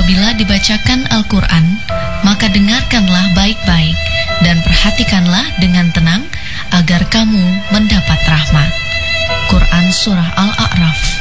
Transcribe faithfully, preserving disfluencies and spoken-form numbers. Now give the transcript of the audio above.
Apabila dibacakan Al-Quran, maka dengarkanlah baik-baik dan perhatikanlah dengan tenang agar kamu mendapat rahmat. Quran Surah Al-A'raf